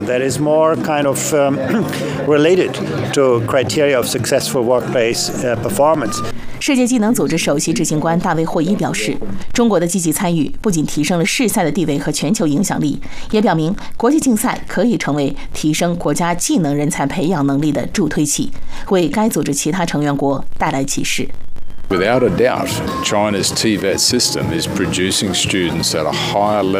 That is more kind of related to criteria of successful workplace performance. 世界技能组织首席执行官大卫·霍伊表示，中国的积极参与不仅提升了世赛的地位和全球影响力，也表明国际竞赛可以成为提升国家技能人才培养能力的助推器，为该组织其他成员国带来启示。 Without a doubt, China's TVET system is producing students at a higher level